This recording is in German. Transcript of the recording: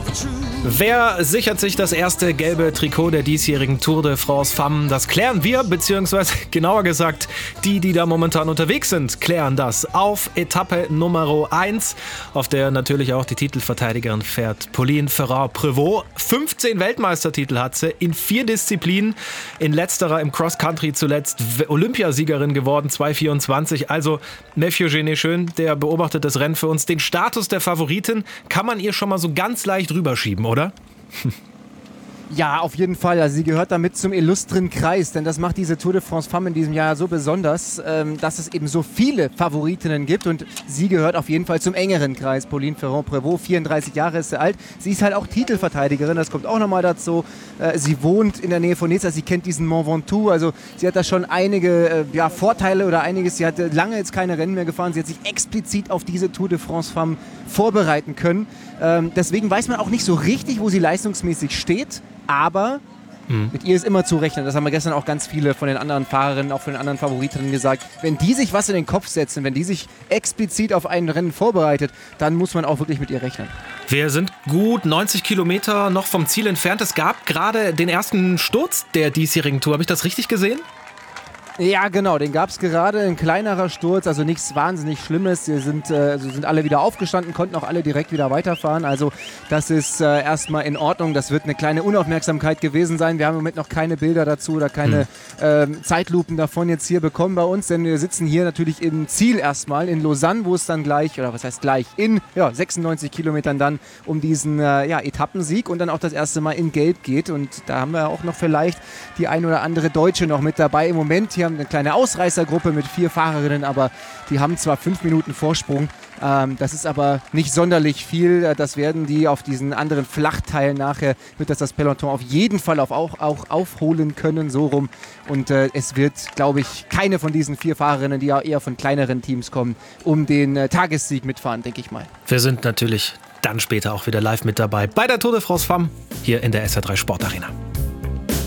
Wer sichert sich das erste gelbe Trikot der diesjährigen Tour de France Femmes? Das klären wir, beziehungsweise genauer gesagt, die da momentan unterwegs sind, klären das auf Etappe Nummer 1, auf der natürlich auch die Titelverteidigerin fährt, Pauline Ferrand-Prévot. 15 Weltmeistertitel hat sie in 4 Disziplinen, in letzterer im Cross-Country zuletzt Olympiasiegerin geworden, 2024. Also Mathieu Genet-Schön, der beobachtet das Rennen für uns. Den Status der Favoritin kann man ihr schon mal so ganz leicht rüberschieben, oder? Ja, auf jeden Fall. Also sie gehört damit zum illustren Kreis, denn das macht diese Tour de France Femmes in diesem Jahr so besonders, dass es eben so viele Favoritinnen gibt und sie gehört auf jeden Fall zum engeren Kreis. Pauline Ferrand-Prévot, 34 Jahre ist sie alt. Sie ist halt auch Titelverteidigerin, das kommt auch nochmal dazu. Sie wohnt in der Nähe von Nizza, sie kennt diesen Mont Ventoux, also sie hat da schon einige Vorteile oder einiges. Sie hat lange jetzt keine Rennen mehr gefahren, sie hat sich explizit auf diese Tour de France Femmes vorbereiten können. Deswegen weiß man auch nicht so richtig, wo sie leistungsmäßig steht. Aber mit ihr ist immer zu rechnen. Das haben wir gestern auch ganz viele von den anderen Fahrerinnen, auch von den anderen Favoritinnen gesagt. Wenn die sich was in den Kopf setzen, wenn die sich explizit auf ein Rennen vorbereitet, dann muss man auch wirklich mit ihr rechnen. Wir sind gut 90 Kilometer noch vom Ziel entfernt. Es gab gerade den ersten Sturz der diesjährigen Tour. Habe ich das richtig gesehen? Ja, genau, den gab es gerade, ein kleinerer Sturz, also nichts wahnsinnig Schlimmes. Sie sind alle wieder aufgestanden, konnten auch alle direkt wieder weiterfahren. Also das ist erstmal in Ordnung. Das wird eine kleine Unaufmerksamkeit gewesen sein. Wir haben im Moment noch keine Bilder dazu oder keine Zeitlupen davon jetzt hier bekommen bei uns, denn wir sitzen hier natürlich im Ziel erstmal in Lausanne, wo es dann gleich, oder was heißt gleich, in 96 Kilometern dann um diesen Etappensieg und dann auch das erste Mal in Gelb geht. Und da haben wir auch noch vielleicht die ein oder andere Deutsche noch mit dabei. Im Moment hier haben eine kleine Ausreißergruppe mit 4 Fahrerinnen, aber die haben zwar 5 Minuten Vorsprung, das ist aber nicht sonderlich viel. Das werden die auf diesen anderen Flachteilen nachher, wird das Peloton auf jeden Fall auch aufholen können, so rum. Und es wird, glaube ich, keine von diesen 4 Fahrerinnen, die ja eher von kleineren Teams kommen, um den Tagessieg mitfahren, denke ich mal. Wir sind natürlich dann später auch wieder live mit dabei bei der Tour de France Femmes hier in der SR3 Sportarena.